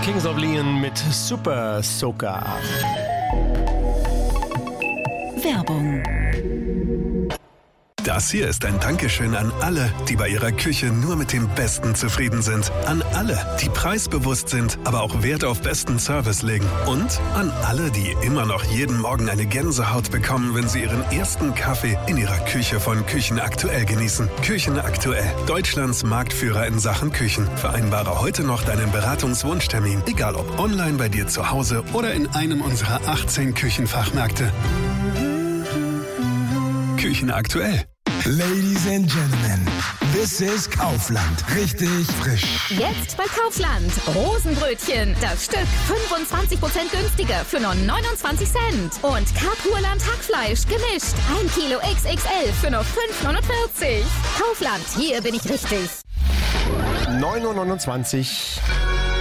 Kings of Leon mit Super Soaker. Werbung. Das hier ist ein Dankeschön an alle, die bei ihrer Küche nur mit dem Besten zufrieden sind. An alle, die preisbewusst sind, aber auch Wert auf besten Service legen. Und an alle, die immer noch jeden Morgen eine Gänsehaut bekommen, wenn sie ihren ersten Kaffee in ihrer Küche von Küchen Aktuell genießen. Küchen Aktuell, Deutschlands Marktführer in Sachen Küchen. Vereinbare heute noch deinen Beratungswunschtermin, egal ob online bei dir zu Hause oder in einem unserer 18 Küchenfachmärkte. Küchen Aktuell. Ladies and Gentlemen, this is Kaufland. Richtig frisch. Jetzt bei Kaufland. Rosenbrötchen. Das Stück 25% günstiger für nur 29 Cent. Und Kapurland Hackfleisch gemischt. 1 Kilo XXL für nur 5,49. Kaufland, hier bin ich richtig. 9:29 Uhr.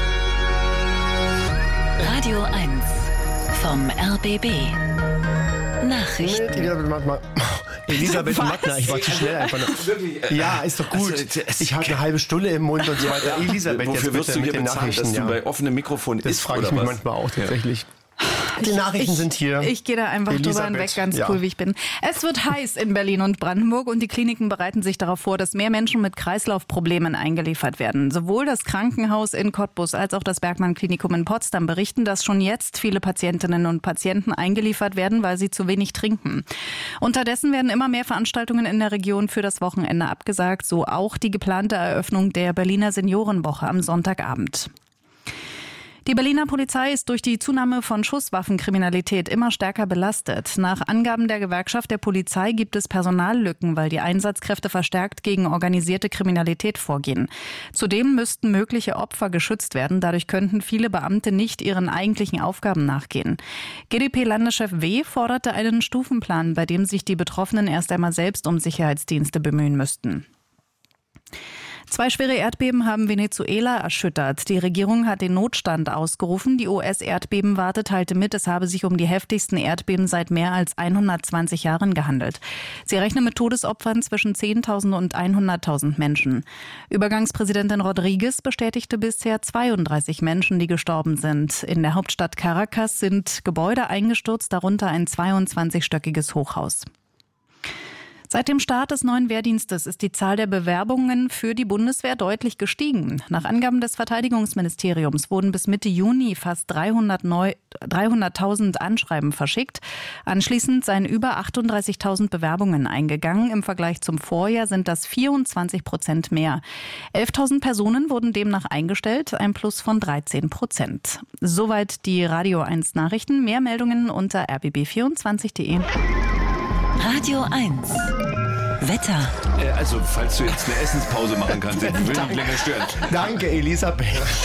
Radio 1 vom RBB. Nachrichten. Elisabeth Mattner, ich war zu schnell einfach nur. Ja, ist doch gut. Ich hatte eine halbe Stunde im Mund und so weiter. Elisabeth, wofür wirst du hier bezahlt, dass du bei offenem Mikrofon das isst? Das frage ich mich manchmal auch tatsächlich. Die Nachrichten sind hier. Ich gehe da einfach drüber hinweg, ganz cool, wie ich bin. Es wird heiß in Berlin und Brandenburg und die Kliniken bereiten sich darauf vor, dass mehr Menschen mit Kreislaufproblemen eingeliefert werden. Sowohl das Krankenhaus in Cottbus als auch das Bergmann-Klinikum in Potsdam berichten, dass schon jetzt viele Patientinnen und Patienten eingeliefert werden, weil sie zu wenig trinken. Unterdessen werden immer mehr Veranstaltungen in der Region für das Wochenende abgesagt, so auch die geplante Eröffnung der Berliner Seniorenwoche am Sonntagabend. Die Berliner Polizei ist durch die Zunahme von Schusswaffenkriminalität immer stärker belastet. Nach Angaben der Gewerkschaft der Polizei gibt es Personallücken, weil die Einsatzkräfte verstärkt gegen organisierte Kriminalität vorgehen. Zudem müssten mögliche Opfer geschützt werden. Dadurch könnten viele Beamte nicht ihren eigentlichen Aufgaben nachgehen. GdP-Landeschef W. forderte einen Stufenplan, bei dem sich die Betroffenen erst einmal selbst um Sicherheitsdienste bemühen müssten. 2 schwere Erdbeben haben Venezuela erschüttert. Die Regierung hat den Notstand ausgerufen. Die US-Erdbebenwarte teilte mit, es habe sich um die heftigsten Erdbeben seit mehr als 120 Jahren gehandelt. Sie rechnen mit Todesopfern zwischen 10.000 und 100.000 Menschen. Übergangspräsidentin Rodriguez bestätigte bisher 32 Menschen, die gestorben sind. In der Hauptstadt Caracas sind Gebäude eingestürzt, darunter ein 22-stöckiges Hochhaus. Seit dem Start des neuen Wehrdienstes ist die Zahl der Bewerbungen für die Bundeswehr deutlich gestiegen. Nach Angaben des Verteidigungsministeriums wurden bis Mitte Juni fast 300.000 Anschreiben verschickt. Anschließend seien über 38.000 Bewerbungen eingegangen. Im Vergleich zum Vorjahr sind das 24% mehr. 11.000 Personen wurden demnach eingestellt, ein Plus von 13%. Soweit die Radio 1 Nachrichten. Mehr Meldungen unter rbb24.de. Radio 1. Wetter. Also, falls du jetzt eine Essenspause machen kannst, ich will nicht länger stören. Danke, Elisabeth.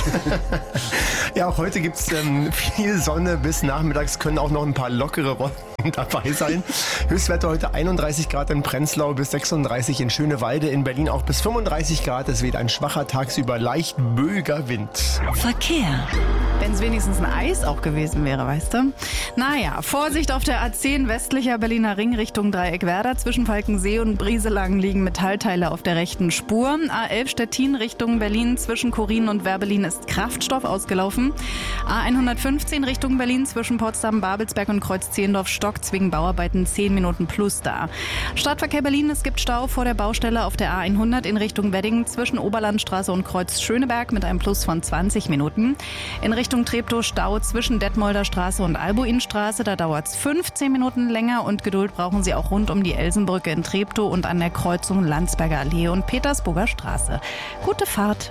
Ja, auch heute gibt es viel Sonne. Bis nachmittags können auch noch ein paar lockere Wolken dabei sein. Höchstwerte heute 31 Grad in Prenzlau bis 36 in Schönewalde. In Berlin auch bis 35 Grad. Es weht ein schwacher, tagsüber leicht böiger Wind. Verkehr. Wenn es wenigstens ein Eis auch gewesen wäre, weißt du? Naja, Vorsicht auf der A10 westlicher Berliner Ring Richtung Dreieckwerder. Zwischen Falkensee und Brieselang liegen Metallteile auf der rechten Spur. A11 Stettin Richtung Berlin zwischen Korin und Werbelin ist Kraftstoff ausgelaufen. A115 Richtung Berlin zwischen Potsdam, Babelsberg und Kreuz-Zehlendorf Stockzwingen Bauarbeiten 10 Minuten plus da. Stadtverkehr Berlin, es gibt Stau vor der Baustelle auf der A100 in Richtung Wedding zwischen Oberlandstraße und Kreuz Schöneberg mit einem Plus von 20 Minuten. In Richtung Treptow Stau zwischen Detmolder Straße und Albuinstraße, da dauert es 15 Minuten länger und Geduld brauchen Sie auch rund um die Elsenbrücke in Treptow und an der Kreuzung Landsberger Allee und Petersburger Straße. Gute Fahrt.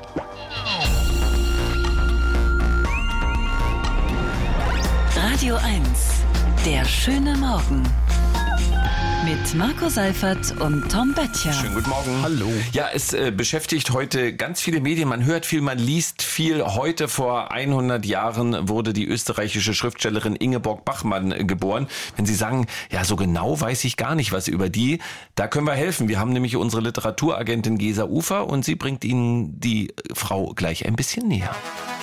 Radio 1. Der schöne Morgen. Mit Marco Seifert und Tom Böttcher. Schönen guten Morgen. Hallo. Ja, es beschäftigt heute ganz viele Medien. Man hört viel, man liest viel. Heute vor 100 Jahren wurde die österreichische Schriftstellerin Ingeborg Bachmann geboren. Wenn Sie sagen, ja, so genau weiß ich gar nicht was über die, da können wir helfen. Wir haben nämlich unsere Literaturagentin Gesa Ufer und sie bringt Ihnen die Frau gleich ein bisschen näher.